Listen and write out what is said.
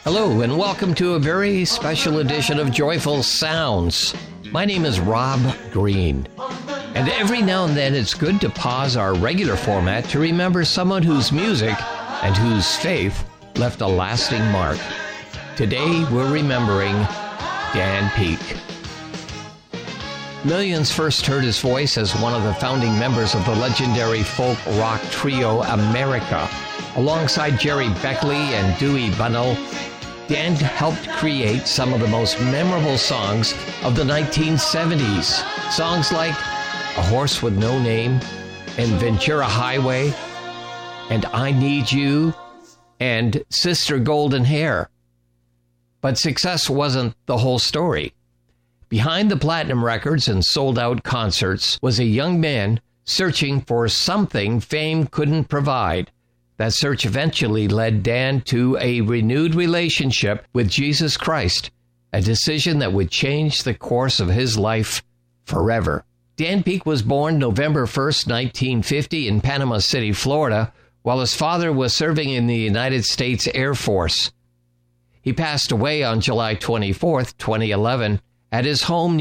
Hello, and welcome to a very special edition of Joyful Sounds. My name is Rob Green, and every now and then it's good to pause our regular format to remember someone whose music and whose faith left a lasting mark. Today we're remembering Dan Peek. Millions first heard his voice as one of the founding members of the legendary folk rock trio America. Alongside Jerry Beckley and Dewey Bunnell, Dan helped create some of the most memorable songs of the 1970s. Songs like A Horse with No Name and Ventura Highway and I Need You and Sister Golden Hair. But success wasn't the whole story. Behind the platinum records and sold-out concerts was a young man searching for something fame couldn't provide. That search eventually led Dan to a renewed relationship with Jesus Christ, a decision that would change the course of his life forever. Dan Peek was born November 1st, 1950 in Panama City, Florida, while his father was serving in the United States Air Force. He passed away on July 24th, 2011, at his home